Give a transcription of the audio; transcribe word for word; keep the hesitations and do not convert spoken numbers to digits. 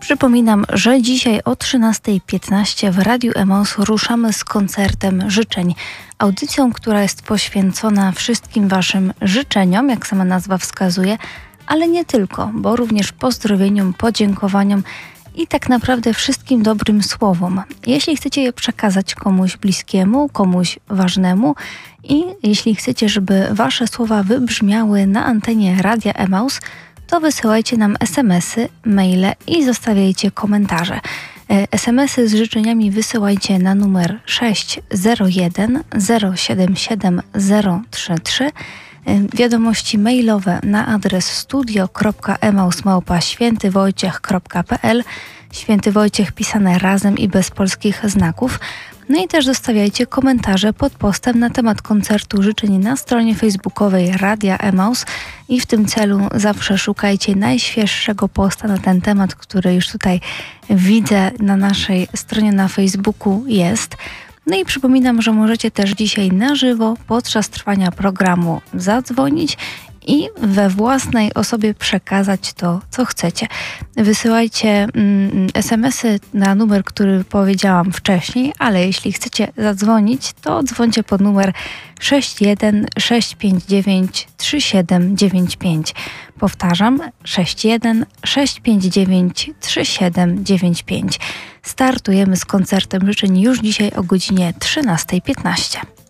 Przypominam, że dzisiaj o trzynasta piętnaście w Radiu Emaus ruszamy z koncertem życzeń. Audycją, która jest poświęcona wszystkim Waszym życzeniom, jak sama nazwa wskazuje, ale nie tylko, bo również pozdrowieniom, podziękowaniom i tak naprawdę wszystkim dobrym słowom. Jeśli chcecie je przekazać komuś bliskiemu, komuś ważnemu i jeśli chcecie, żeby Wasze słowa wybrzmiały na antenie Radia Emaus, to wysyłajcie nam esemesy, maile i zostawiajcie komentarze. Esemesy z życzeniami wysyłajcie na numer sześć zero jeden zero siedem siedem zero trzy trzy. Wiadomości mailowe na adres studio kropka emaus małpa święty wojciech kropka p l. Święty Wojciech pisane razem i bez polskich znaków. No i też zostawiajcie komentarze pod postem na temat koncertu życzeń na stronie facebookowej Radia Emaus i w tym celu zawsze szukajcie najświeższego posta na ten temat, który już tutaj widzę na naszej stronie na Facebooku jest. No i przypominam, że możecie też dzisiaj na żywo podczas trwania programu zadzwonić i we własnej osobie przekazać to, co chcecie. Wysyłajcie mm, esemesy na numer, który powiedziałam wcześniej, ale jeśli chcecie zadzwonić, to dzwońcie pod numer sześć jeden sześć pięć dziewięć trzy siedem dziewięć pięć. Powtarzam, sześć jeden sześć pięć dziewięć trzy siedem dziewięć pięć. Startujemy z koncertem życzeń już dzisiaj o godzinie trzynasta piętnaście.